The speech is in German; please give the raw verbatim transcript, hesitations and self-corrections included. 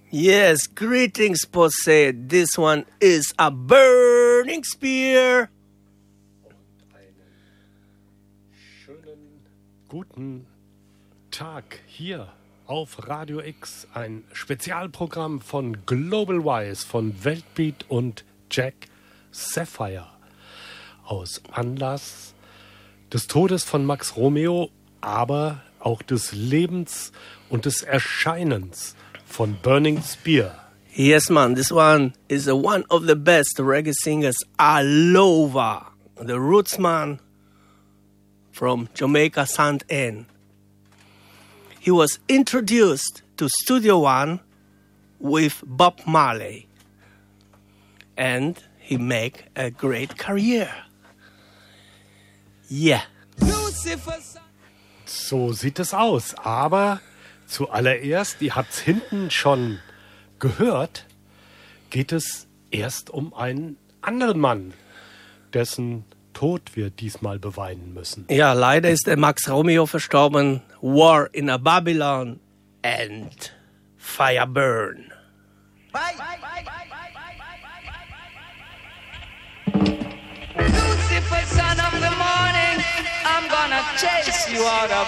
Yes, greetings, Posse. This one is a burning spear. Schönen guten Tag hier auf Radio X. Ein Spezialprogramm von Global Wise, von Weltbeat und Jack Sapphire. Aus Anlass des Todes von Max Romeo, aber auch des Lebens und des Erscheinens von Burning Spear. Yes, man, this one is a one of the best reggae singers all over. The roots man from Jamaica, Saint Anne. He was introduced to Studio One with Bob Marley. And he make a great career. Yeah. So sieht es aus. Aber zuallererst, ihr habt's hinten schon gehört, geht es erst um einen anderen Mann, dessen Tod wir diesmal beweinen müssen. Ja, leider ist der Max Romeo verstorben. War in a Babylon and Fire Burn. Lucifer, son of the morning, I'm gonna chase you out of